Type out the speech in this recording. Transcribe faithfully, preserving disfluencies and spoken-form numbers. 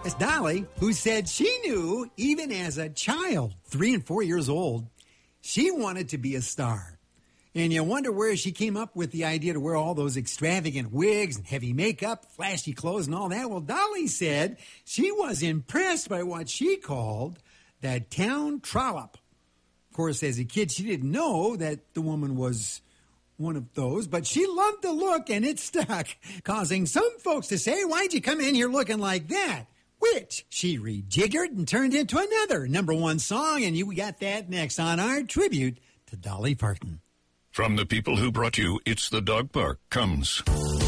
It's Dolly, who said she knew, even as a child, three and four years old, she wanted to be a star. And you wonder where she came up with the idea to wear all those extravagant wigs and heavy makeup, flashy clothes and all that. Well, Dolly said she was impressed by what she called the town trollop. Of course, as a kid, she didn't know that the woman was one of those, but she loved the look, and it stuck, causing some folks to say, why'd you come in here looking like that? Which she rejiggered and turned into another number one song, and you got that next on our tribute to Dolly Parton. From the people who brought you It's the Dog Park comes